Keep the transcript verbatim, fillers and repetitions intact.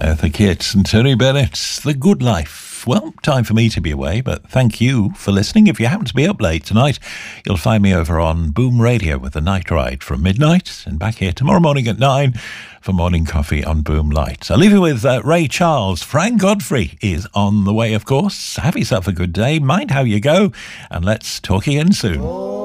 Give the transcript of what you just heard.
Eartha Kitt and Tony Bennett, The Good Life. Well, time for me to be away, but thank you for listening. If you happen to be up late tonight, you'll find me over on Boom Radio with the Night Ride from midnight, and back here tomorrow morning at nine for morning coffee on Boom Light. I'll leave you with uh, Ray Charles. Frank Godfrey is on the way, of course. Have yourself a good day, mind how you go, and let's talk again soon.